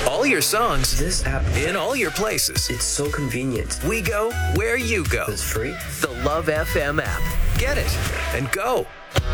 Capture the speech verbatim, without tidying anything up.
All your songs This app, in all your places. it's so convenient. We go where you go. It's free. The Love F M app. Get it and go.